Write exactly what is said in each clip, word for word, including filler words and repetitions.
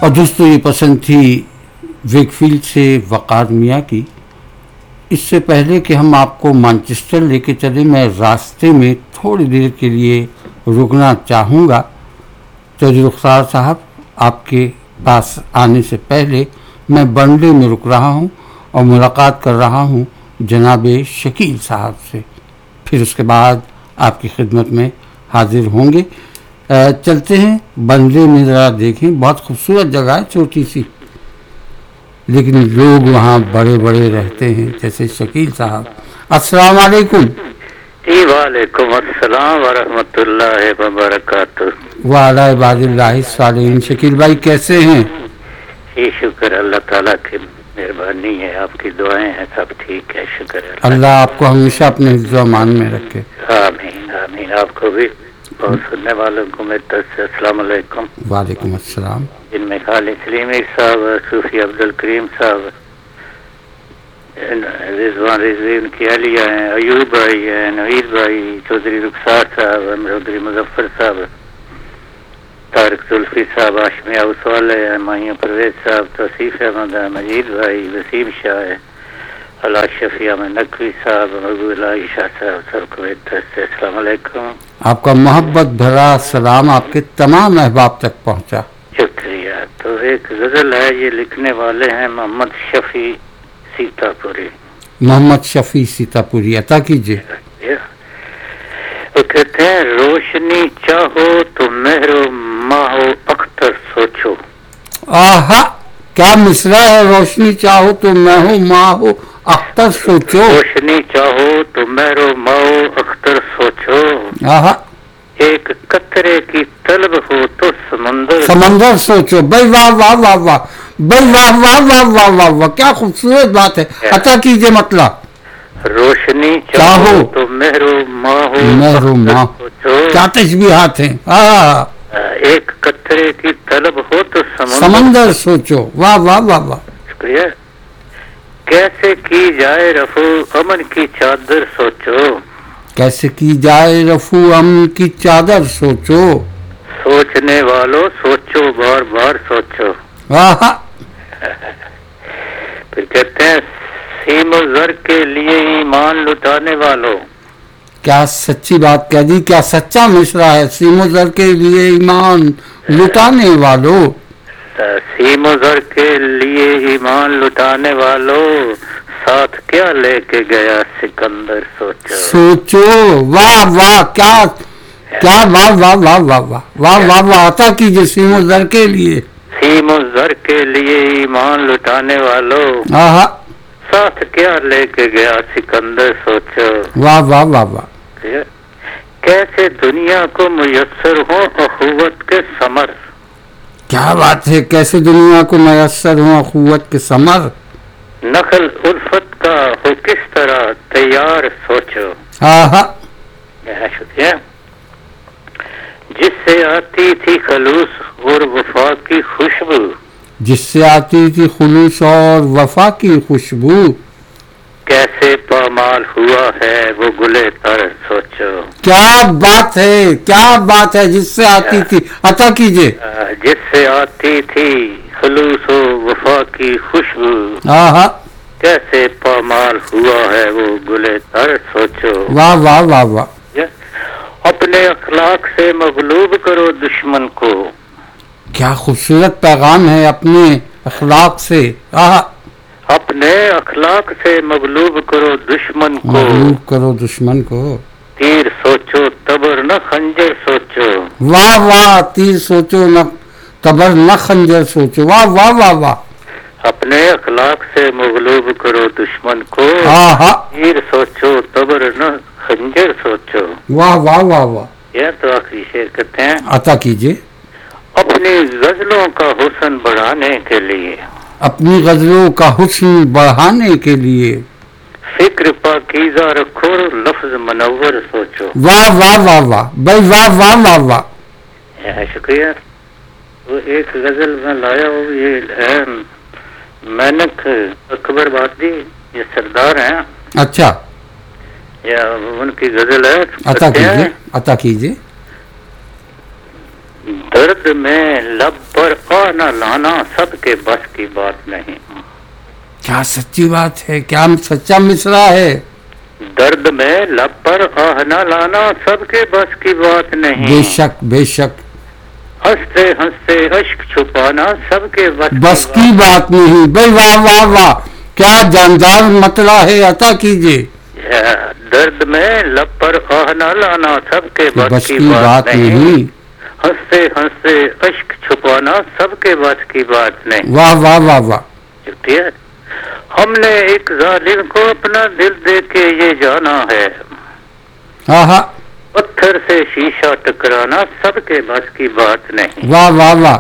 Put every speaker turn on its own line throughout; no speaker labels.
اور دوستوں یہ پسند تھی ویکفیلڈ سے وقار میاں کی. اس سے پہلے کہ ہم آپ کو مانچسٹر لے کے چلیں، میں راستے میں تھوڑی دیر کے لیے رکنا چاہوں گا. تو رخسار صاحب، آپ کے پاس آنے سے پہلے میں بنڈے میں رک رہا ہوں اور ملاقات کر رہا ہوں جناب شکیل صاحب سے. پھر اس کے بعد آپ کی خدمت میں حاضر ہوں گے. چلتے ہیں بنڈے میں، ذرا دیکھیں، بہت خوبصورت جگہ ہے، چھوٹی سی، لیکن لوگ وہاں بڑے بڑے رہتے ہیں جیسے شکیل صاحب. السلام علیکم.
جی وعلیکم السلام ورحمۃ اللہ وبرکاتہ.
وعلیٰ عباد اللہ الصالحین. شکیل بھائی کیسے ہیں؟
جی شکر اللہ تعالیٰ کی مہربانی ہے، آپ کی دعائیں ہیں، سب ٹھیک ہے، شکر اللہ.
اللہ آپ کو ہمیشہ اپنے حفظ و امان میں رکھے.
آمین آمین. آپ کو بھی اور سننے والوں کو میری طرف سے السلام علیکم.
وعلیکم السلام.
جن میں خالد سلیمی صاحب، صوفی عبد الکریم صاحب، رضوان رضوین کی اہلیہ ہیں، ایوب بھائی ہیں، نوید بھائی، چودھری رخسار صاحب، چودھری مظفر صاحب، طارق زلفی صاحب، ہاشمی ہاؤس والے ہیں، مائیوں پرویز صاحب، توصیف احمد ہے، مجید بھائی، وسیم شاہ ہے، اللہ شفیع احمد نقوی صاحب، محبوب اللہ شاہ صاحب، سب کو میری طرف سے السلام علیکم.
آپ کا محبت بھرا سلام آپ کے تمام احباب تک پہنچا.
شکریہ. تو ایک غزل ہے، یہ لکھنے والے ہیں محمد شفیع سیتا پوری.
محمد شفیع سیتا پوری، عطا کیجیے.
وہ کہتے ہیں روشنی چاہو تو مہر و ماہ و اختر سوچو.
آہا کیا مصرع ہے. روشنی چاہو تو میں ہوں ماہ ہو اختر سوچو.
روشنی چاہو تو مہر و ماہ و اختر سوچو.
آہا
ایک قطرے کی طلب ہو تو سمندر
سمندر سوچو. بھائی واہ واہ واہ واہ بھائی واہ واہ واہ واہ واہ واہ کیا خوبصورت بات ہے. عطا کیجیے مطلب.
روشنی چاہو تو مہر و ماہ و
مہر و ماہ، کیا تشبیہات ہیں. ہاں
ایک قطرے کی طلب ہو تو
سمندر سوچو. واہ واہ واہ واہ.
شکریہ. کیسے کی جائے رفو امن کی چادر سوچو.
کیسے کی جائے رفو امن کی چادر سوچو.
سوچنے والوں سوچو، بار بار سوچو.
آہا.
پھر کہتے ہیں سیم و زر کے لیے ایمان لٹانے والوں.
کیا سچی بات کہہ دی، کیا سچا مصرع ہے. سیم و زر کے لیے ایمان لٹانے والوں.
سیم و زر کے لیے ایمان لٹانے والوں، ساتھ کیا لے کے گیا سکندر سوچو.
سوچو. واہ واہ کیا کیا واہ واہ واہ واہ واہ واہ واہ واہ. عطا کیجیے سیم و زر کے لیے.
سیم و زر کے لیے ایمان لٹانے والوں،
آہا.
ساتھ کیا لے کے گیا سکندر سوچو.
واہ واہ واہ واہ.
کیسے دنیا کو میسر ہو اخوت کے ثمر.
کیا بات ہے. کیسے دنیا کو میسر ہوں اخوت کے ثمر.
نقل الفت کا ہو کس طرح تیار سوچو.
آہا.
شکریہ. جس سے آتی تھی خلوص اور وفا کی خوشبو.
جس سے آتی تھی خلوص اور وفا کی خوشبو.
کیسے پامال ہوا ہے وہ گلے تر سوچو.
کیا بات ہے، کیا بات ہے. جس سے آتی تھی. عطا کیجیے.
جس سے آتی تھی خلوص و وفا کی خوشبو.
آہا.
کیسے پامال ہوا ہے وہ گلے تر سوچو.
واہ واہ واہ واہ.
اپنے اخلاق سے مغلوب کرو دشمن کو.
کیا خوبصورت پیغام ہے. اپنے اخلاق سے. آہا.
اپنے اخلاق سے مغلوب کرو دشمن کو.
مغلوب کرو دشمن کو.
تیر سوچو تبر نہ خنجر سوچو.
واہ واہ. تیر سوچو نہ تبر نہ خنجر سوچو. واہ واہ واہ واہ.
اپنے اخلاق سے مغلوب کرو دشمن کو.
آہا.
تیر سوچو تبر نہ خنجر سوچو.
واہ واہ واہ واہ.
یہ تو آخری شعر کہتے ہیں.
عطا کیجیے.
اپنی غزلوں کا حسن بڑھانے کے لیے.
اپنی غزلوں کا حسن بڑھانے کے لیے.
فکر پاکیزہ رکھو لفظ منور سوچو.
واہ واہ واہ واہ. بھائی واہ واہ واہ واہ.
شکریہ. وہ ایک غزل میں لایا ہوں، یہ ہے مینک اکبر بادی، یہ سردار ہیں.
اچھا.
یا ان کی غزل ہے.
عطا کیجیے. عطا کیجیے.
درد میں لب پر نہ لانا سب کے بس کی بات نہیں.
کیا سچی بات ہے, کیا سچا مصرع ہے.
درد میں لب پر آہ نہ لانا سب کے بس کی بات نہیں.
بے شک بے شک.
ہنستے ہنستے اشک چھپانا سب کے بس
بس کی بات نہیں. بھائی واہ واہ واہ, کیا جاندار مطلع ہے, عطا کیجیے.
درد میں لب پر آہ نہ لانا سب کے
بس
بس
کی
کی
بات
بات نہیں.
نہیں.
ہنستے ہنستے اشک چھپانا سب کے بس کی بات نہیں.
واہ واہ واہ واہ.
شکریہ. ہم نے ایک ظالم کو اپنا دل دے کے یہ جانا ہے,
ہاں ہاں.
پتھر سے شیشہ ٹکرانا سب کے بس کی بات نہیں.
واہ واہ واہ.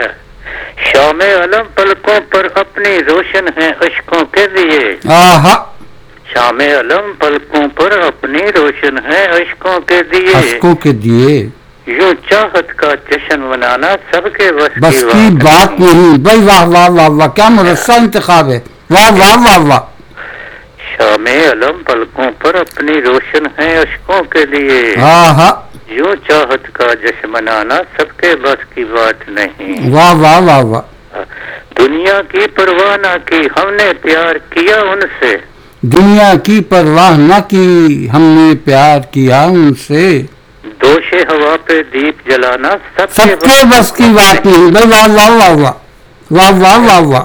شام علم پلکوں پر اپنی روشن ہے اشکوں کے لیے.
آہا.
شام علم پلکوں پر اپنی روشن ہے اشکوں کے لیے.
اشکوں کے دیے.
یوں چاہت کا جشن منانا سب کے بس,
بس کی بات نہیں. بھائی واہ واہ واہ واہ, کیا مرصع انتخاب ہے. واہ واہ واہ واہ.
شام علم پلکوں پر اپنی روشن ہے اشکوں کے لیے.
آہا.
یوں چاہت کا جشن منانا سب کے بس کی بات نہیں.
واہ واہ واہ واہ.
دنیا کی پرواہ نہ کی ہم نے پیار کیا ان سے.
دنیا کی پرواہ نہ کی ہم نے پیار کیا ان سے.
دوش ہوا پہ دیپ جلانا سب,
سب کے بس کی بات نہیں. بھائی واہ واہ واہ واہ. واہ واہ واہ واہ.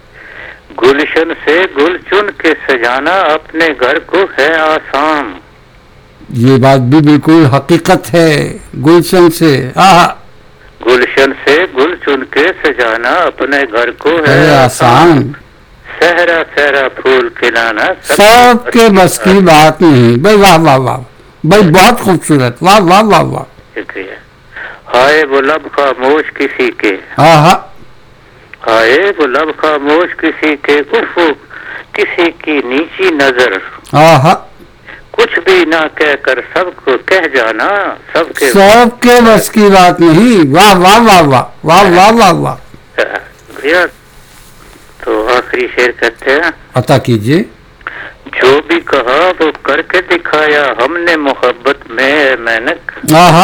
گلشن سے گل چن کے سجانا اپنے گھر کو ہے آسان.
یہ بات بھی بالکل حقیقت ہے. گلشن سے آہا.
گلشن سے گل چن کے سجانا اپنے گھر کو ہے
ہے آسان.
صحرا صحرا پھول کھلانا
سب کے بس کی بات نہیں. بھائی واہ واہ واہ. بھائی بہت خوبصورت. واہ واہ واہ واہ.
شکریہ. ہائے وہ لب خاموش کسی کے.
آہا.
ہائے وہ لب خاموش کسی کے اف کسی کی نیچی نظر.
آہا.
کچھ بھی نہ کہہ کر سب کو کہہ جانا سب کے
سب کے بس کی بات نہیں. واہ واہ واہ واہ. واہ واہ واہ واہ.
شکریہ. تو آخری شعر کہتے ہیں,
عطا کیجیے.
جو بھی کہا وہ کر کے دکھایا ہم نے محبت میں اے مینک.
آہا.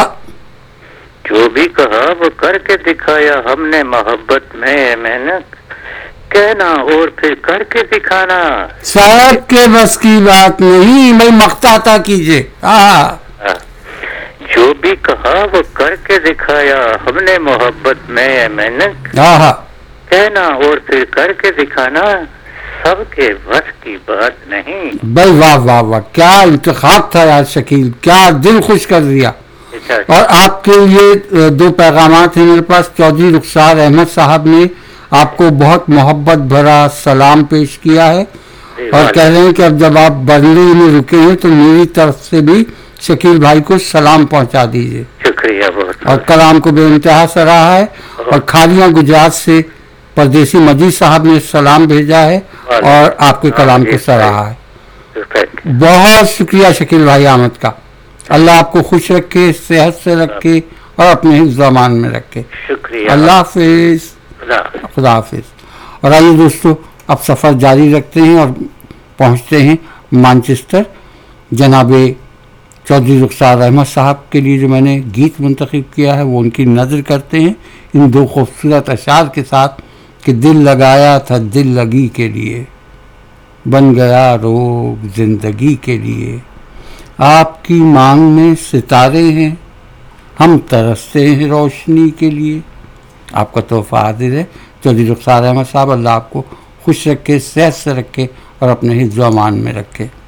جو بھی کہا وہ کر کے دکھایا ہم نے محبت میں اے مینک. کہنا اور پھر کر کے دکھانا
سب کے بس کی بات نہیں. میں مقطع عطا کیجیے. آہا.
جو بھی کہا وہ کر کے دکھایا ہم نے محبت میں اے مینک.
آہا.
کہنا اور پھر کر کے دکھانا سب کے بس کی بات نہیں.
بھائی واہ واہ واہ, کیا انتخاب تھا یار شکیل, کیا دل خوش کر دیا. اور آپ کے لیے دو پیغامات ہیں میرے پاس. چودھری رخسار احمد صاحب نے آپ کو بہت محبت بھرا سلام پیش کیا ہے اور کہہ رہے ہیں کہ اب جب آپ برلی میں رکے ہیں تو میری طرف سے بھی شکیل بھائی کو سلام پہنچا دیجیے.
شکریہ بہت.
اور کلام کو بے انتہا سراہا ہے. اور کھالیاں گجرات سے پردیسی مجید صاحب نے سلام بھیجا ہے اور آپ کے کلام کو سراہا ہے. بہت شکریہ شکیل بھائی احمد کا. اللہ آپ کو خوش رکھے, صحت سے رکھے اور اپنے حفظ و امان میں رکھے.
شکریہ.
اللہ حافظ. خدا حافظ. اور آئیے دوستو, اب سفر جاری رکھتے ہیں اور پہنچتے ہیں مانچسٹر. جناب چودھری رخسار احمد صاحب کے لیے جو میں نے گیت منتخب کیا ہے وہ ان کی نظر کرتے ہیں ان دو خوبصورت اشعار کے ساتھ کہ دل لگایا تھا دل لگی کے لیے, بن گیا روگ زندگی کے لیے. آپ کی مانگ میں ستارے ہیں, ہم ترستے ہیں روشنی کے لیے. آپ کا تحفہ حاضر ہے. چودھری رخسار احمد صاحب, اللہ آپ کو خوش رکھے, صحت سے رکھے اور اپنے حفظ و امان میں رکھے.